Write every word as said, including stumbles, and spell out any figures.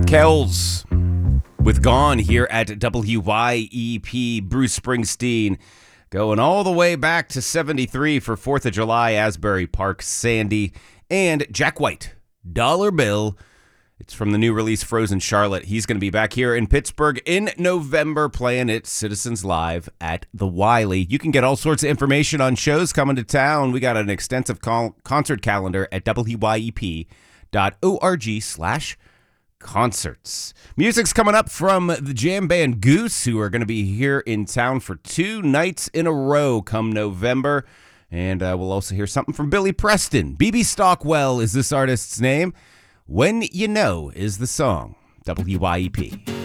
Kells with Gone here at W Y E P. Bruce Springsteen going all the way back to seventy-three for fourth of July, Asbury Park, Sandy, and Jack White, Dollar Bill. It's from the new release Frozen Charlotte. He's going to be back here in Pittsburgh in November playing at Citizens Live at the Wiley. You can get all sorts of information on shows coming to town. We got an extensive con- concert calendar at W Y E P dot org slash concerts. Music's coming up from the jam band Goose, who are going to be here in town for two nights in a row come November. And uh, we'll also hear something from Billy Preston. B B Stockwell is this artist's name. When You Know is the song. W Y E P.